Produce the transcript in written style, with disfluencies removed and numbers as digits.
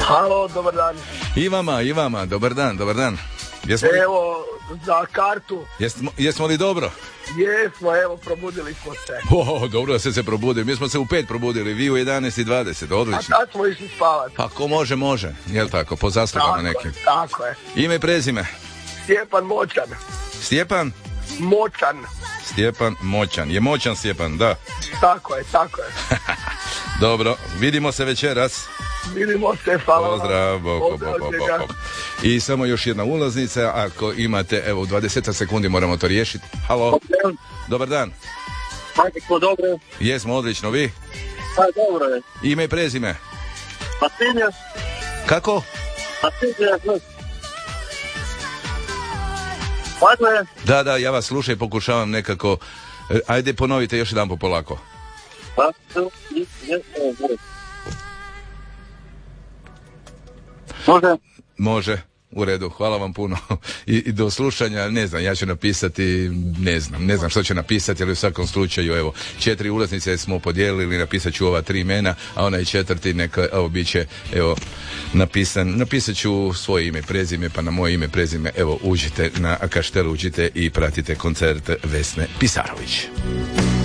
Halo, dobar dan. I vama, dobar dan. Evo, za kartu. Jesmo li dobro? Jesmo, evo, probudili smo se. Dobro da ste se probudili, mi smo se u 5 probudili, vi u 11:20, odlično. A tad smo išli spavati. Pa ko može, jel tako, po zaslugama nekim. Tako je. Ime i prezime? Stjepan Moćan. Stjepan? Moćan. Stjepan Moćan, je moćan Stjepan, da. Tako je. Dobro, vidimo se večeras. Vidimo se, hvala. Pozdrav, bok. I samo još jedna ulaznica, ako imate, evo u 20 sekundi moramo to riješiti. Halo, dobar dan. Kako dobro? Jesmo, odlično, vi? Pa dobro je. Ime i prezime? Pasinja. Kako? Pasinja. Hvala je. Da, ja vas slušam i pokušavam nekako, ajde ponovite još jedan polako. Može, u redu, hvala vam puno. I do slušanja, ne znam, ja ću napisati, ne znam što ću napisati, ali u svakom slučaju, evo, 4 ulaznice smo podijelili, napisat ću ova 3 imena, a onaj 4. neka, evo, bit će, evo, napisat ću svoje ime, prezime, pa na moje ime, prezime, evo, uđite na Kaštel, uđite i pratite koncert Vesne Pisarović.